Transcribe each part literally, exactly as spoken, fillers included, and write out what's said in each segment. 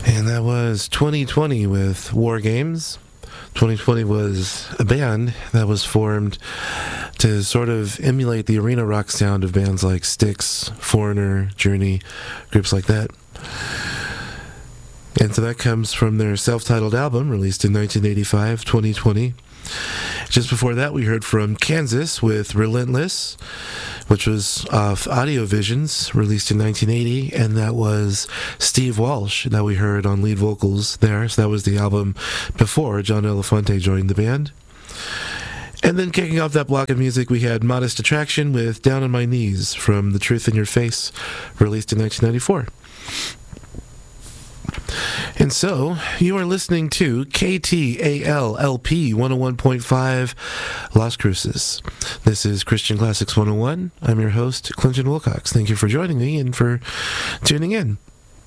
And that was twenty twenty with War Games. twenty twenty was a band that was formed to sort of emulate the arena rock sound of bands like Styx, Foreigner, Journey, groups like that. And so that comes from their self-titled album released in nineteen eighty-five, twenty twenty. Just before that, we heard from Kansas with Relentless, which was off Audio Visions, released in nineteen eighty, and that was Steve Walsh that we heard on lead vocals there. So that was the album before John Elefante joined the band. And then kicking off that block of music, we had Modest Attraction with Down on My Knees from The Truth in Your Face, released in nineteen ninety-four. And so, you are listening to K T A L L P one oh one point five Las Cruces. This is Christian Classics one oh one. I'm your host, Clinton Wilcox. Thank you for joining me and for tuning in.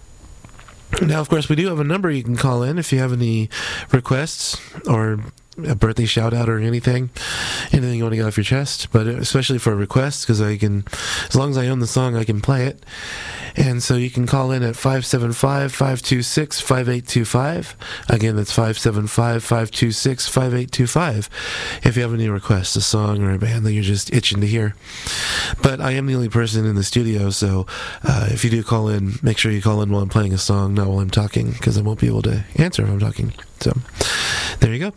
Now, of course, we do have a number you can call in if you have any requests or a birthday shout out or anything, anything you want to get off your chest, but especially for requests, because I can, as long as I own the song, I can play it. And so you can call in at five seven five, five two six, five eight two five. Again, that's five seven five, five two six, five eight two five if you have any requests, a song or a band that you're just itching to hear. But I am the only person in the studio, so uh, if you do call in, make sure you call in while I'm playing a song, not while I'm talking, because I won't be able to answer if I'm talking. So there you go.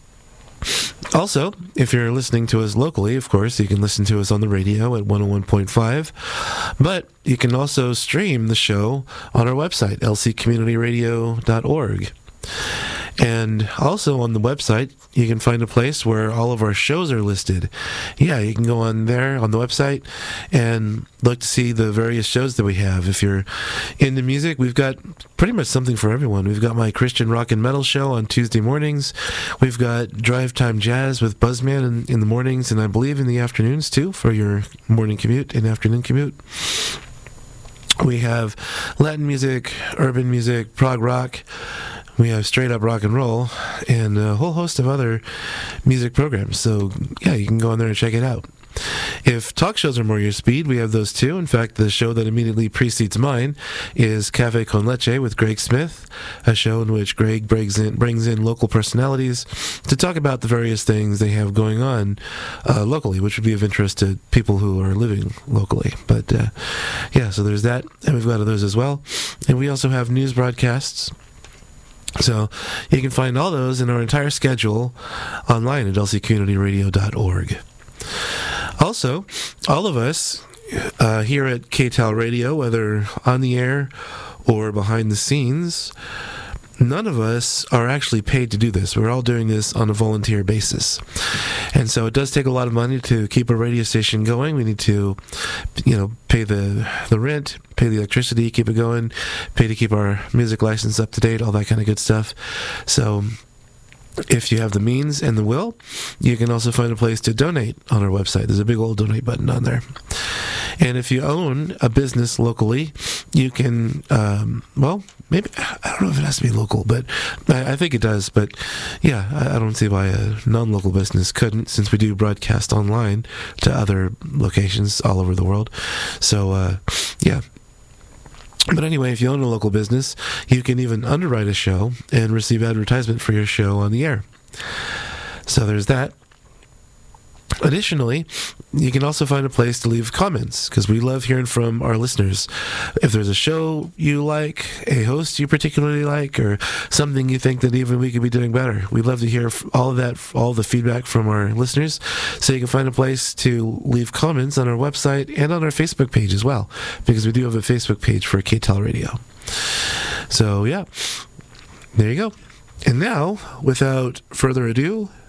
Also, if you're listening to us locally, of course, you can listen to us on the radio at one oh one point five, but you can also stream the show on our website, l c community radio dot org. And also on the website, you can find a place where all of our shows are listed. Yeah, you can go on there on the website and look to see the various shows that we have. If you're into music, we've got pretty much something for everyone. We've got my Christian rock and metal show on Tuesday mornings. We've got Drive Time Jazz with Buzzman in, in the mornings, and I believe in the afternoons too, for your morning commute and afternoon commute. We have Latin music, urban music, prog rock. We have straight up rock and roll and a whole host of other music programs. So, yeah, you can go on there and check it out. If talk shows are more your speed, we have those too. In fact, the show that immediately precedes mine is Cafe Con Leche with Greg Smith, a show in which Greg brings in, brings in local personalities to talk about the various things they have going on uh, locally, which would be of interest to people who are living locally. But, uh, yeah, so there's that, and we've got others as well. And we also have news broadcasts. So you can find all those in our entire schedule online at l c community radio dot org. Also, all of us uh, here at K T A L Radio, whether on the air or behind the scenes, none of us are actually paid to do this. We're all doing this on a volunteer basis. And so it does take a lot of money to keep a radio station going. We need to, you know, pay the the rent, pay the electricity, keep it going, pay to keep our music license up to date, all that kind of good stuff. So if you have the means and the will, you can also find a place to donate on our website. There's a big old donate button on there. And if you own a business locally, you can, um, well, maybe, I don't know if it has to be local, but I, I think it does. But yeah, I, I don't see why a non-local business couldn't, since we do broadcast online to other locations all over the world. So, uh, yeah. But anyway, if you own a local business, you can even underwrite a show and receive advertisement for your show on the air. So there's that. Additionally, you can also find a place to leave comments, because we love hearing from our listeners. If there's a show you like, a host you particularly like, or something you think that even we could be doing better, we'd love to hear all of that, all the feedback from our listeners. So you can find a place to leave comments on our website and on our Facebook page as well, because we do have a Facebook page for K T A L Radio. So yeah, there you go. And now, without further ado,